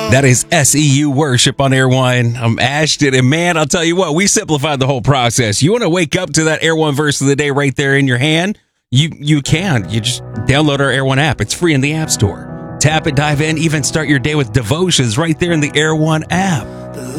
That is SEU Worship on Air One. I'm Ashton, and man, I'll tell you what, we simplified the whole process. You want to wake up to that Air One verse of the day right there in your hand? You can. You just download our Air One app. It's free in the App Store. Tap it, dive in, even start your day with devotions right there in the Air One app.